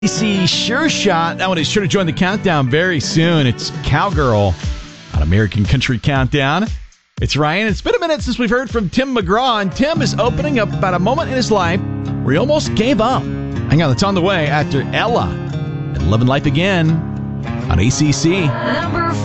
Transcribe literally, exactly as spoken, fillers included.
See, Sure Shot. That one is sure to join the countdown very soon. It's Cowgirl on American Country Countdown. It's Ryan. It's been a minute since we've heard from Tim McGraw, and Tim is opening up about a moment in his life where he almost gave up. Hang on, it's on the way after Ella and Lovin' Life Again on A C C. Number